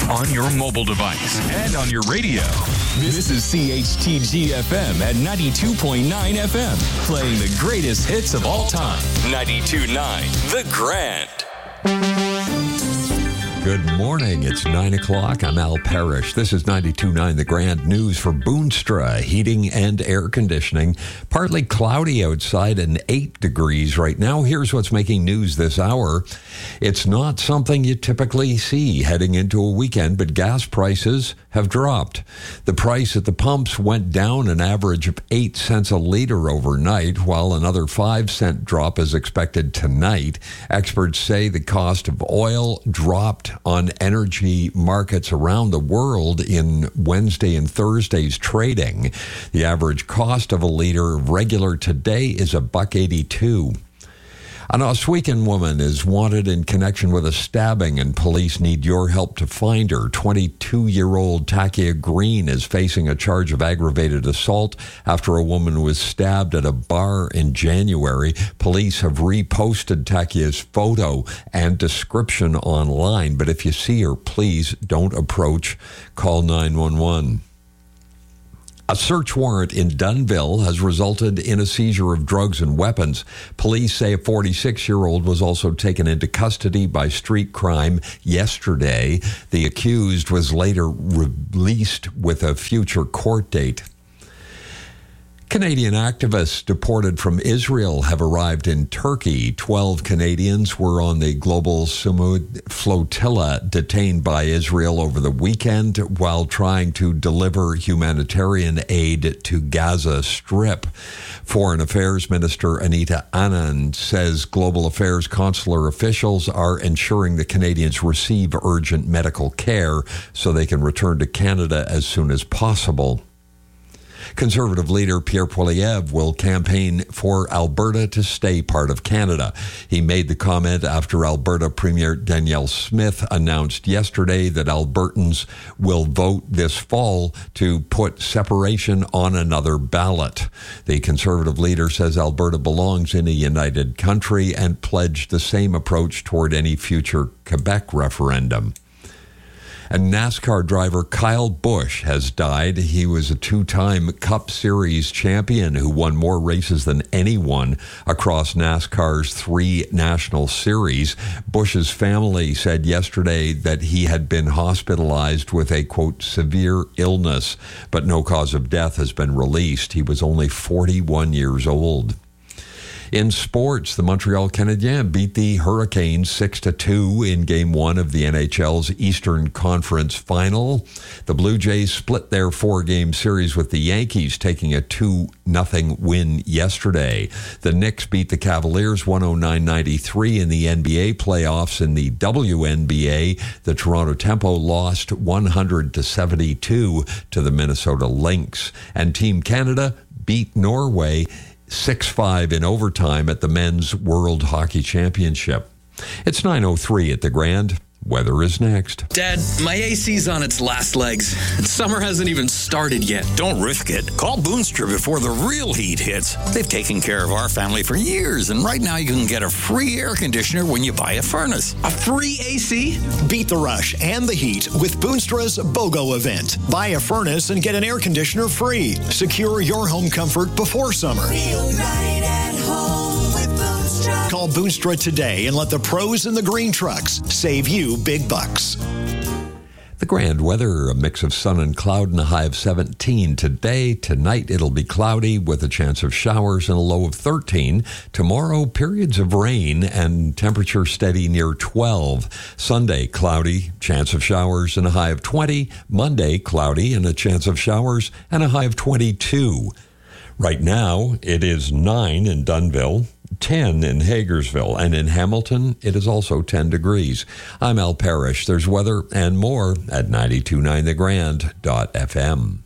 on your mobile device and on your radio. This is CHTG-FM at 92.9 FM, playing the greatest hits of all time. 92.9 The Grand. Good morning. It's 9 o'clock. I'm Al Parrish. This is 92.9 The Grand News for Boonstra Heating and Air Conditioning. Partly cloudy outside and 8 degrees right now. Here's what's making news this hour. It's not something you typically see heading into a weekend, but gas prices have dropped. The price at the pumps went down an average of 8 cents a liter overnight, while another 5-cent drop is expected tonight. Experts say the cost of oil dropped on energy markets around the world in Wednesday and Thursday's trading. The average cost of a liter of regular today is $1.82. An Oswegan woman is wanted in connection with a stabbing, and police need your help to find her. 22-year-old Takia Green is facing a charge of aggravated assault after a woman was stabbed at a bar in January. Police have reposted Takia's photo and description online, but if you see her, please don't approach. Call 911. A search warrant in Dunnville has resulted in a seizure of drugs and weapons. Police say a 46-year-old was also taken into custody by street crime yesterday. The accused was later released with a future court date. Canadian activists deported from Israel have arrived in Turkey. 12 Canadians were on the Global Sumud flotilla detained by Israel over the weekend while trying to deliver humanitarian aid to Gaza Strip. Foreign Affairs Minister Anita Anand says global affairs consular officials are ensuring the Canadians receive urgent medical care so they can return to Canada as soon as possible. Conservative leader Pierre Poilievre will campaign for Alberta to stay part of Canada. He made the comment after Alberta Premier Danielle Smith announced yesterday that Albertans will vote this fall to put separation on another ballot. The Conservative leader says Alberta belongs in a united country and pledged the same approach toward any future Quebec referendum. And NASCAR driver Kyle Busch has died. He was a two-time Cup Series champion who won more races than anyone across NASCAR's 3 national series. Busch's family said yesterday that he had been hospitalized with a, quote, severe illness, but no cause of death has been released. He was only 41 years old. In sports, the Montreal Canadiens beat the Hurricanes 6-2 in Game 1 of the NHL's Eastern Conference Final. The Blue Jays split their 4-game series with the Yankees, taking a 2-0 win yesterday. The Knicks beat the Cavaliers 109-93 in the NBA playoffs. In the WNBA, the Toronto Tempo lost 100-72 to the Minnesota Lynx. And Team Canada beat Norway 6-5 in overtime at the Men's World Hockey Championship. It's 9:03 at the Grand. Weather is next. Dad, my AC's on its last legs, and summer hasn't even started yet. Don't risk it. Call Boonstra before the real heat hits. They've taken care of our family for years, and right now you can get a free air conditioner when you buy a furnace. A free AC? Beat the rush and the heat with Boonstra's BOGO event. Buy a furnace and get an air conditioner free. Secure your home comfort before summer. Reunite at home with Boonstra. Call Boonstra today and let the pros in the green trucks save you big bucks. The Grand weather, a mix of sun and cloud and a high of 17 today. Tonight it'll be cloudy with a chance of showers and a low of 13. Tomorrow, periods of rain and temperature steady near 12. Sunday, cloudy, chance of showers and a high of 20. Monday, cloudy and a chance of showers and a high of 22. Right now, it is 9 in Dunnville, 10 in Hagersville, and in Hamilton, it is also 10 degrees. I'm Al Parrish. There's weather and more at 92.9thegrand.fm.